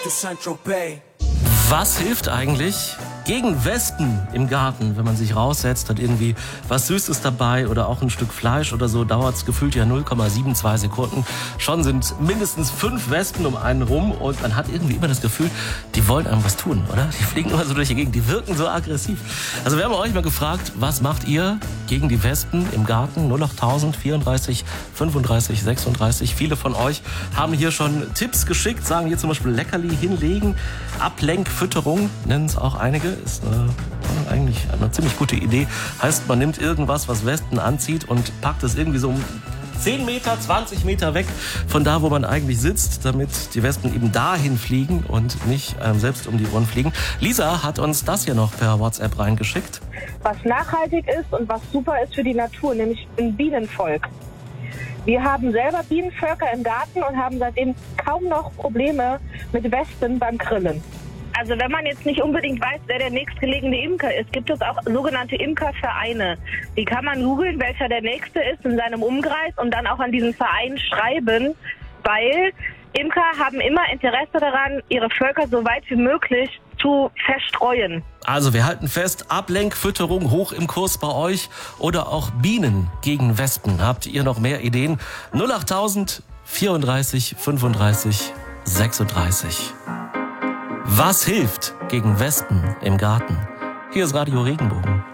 Was hilft eigentlich gegen Wespen im Garten, wenn man sich raussetzt, hat irgendwie was Süßes dabei oder auch ein Stück Fleisch oder so, dauert es gefühlt ja 0,72 Sekunden. Schon sind mindestens 5 Wespen um einen rum und man hat irgendwie immer das Gefühl, die wollen einem was tun, oder? Die fliegen immer so durch die Gegend, die wirken so aggressiv. Also wir haben euch mal gefragt, was macht ihr gegen die Wespen im Garten? 08000 34 35 36. Viele von euch haben hier schon Tipps geschickt, sagen hier zum Beispiel Leckerli hinlegen, Ablenkfütterung, nennen es auch einige. Ist eigentlich eine ziemlich gute Idee. Heißt, man nimmt irgendwas, was Wespen anzieht und packt es irgendwie so um 10 Meter, 20 Meter weg von da, wo man eigentlich sitzt, damit die Wespen eben dahin fliegen und nicht selbst um die Ohren fliegen. Lisa hat uns das hier noch per WhatsApp reingeschickt. Was nachhaltig ist und was super ist für die Natur, nämlich ein Bienenvolk. Wir haben selber Bienenvölker im Garten und haben seitdem kaum noch Probleme mit Wespen beim Grillen. Also wenn man jetzt nicht unbedingt weiß, wer der nächstgelegene Imker ist, gibt es auch sogenannte Imkervereine. Die kann man googeln, welcher der nächste ist in seinem Umkreis und dann auch an diesen Verein schreiben, weil Imker haben immer Interesse daran, ihre Völker so weit wie möglich zu verstreuen. Also wir halten fest, Ablenkfütterung hoch im Kurs bei euch oder auch Bienen gegen Wespen. Habt ihr noch mehr Ideen? 08000 34 35 36. Was hilft gegen Wespen im Garten? Hier ist Radio Regenbogen.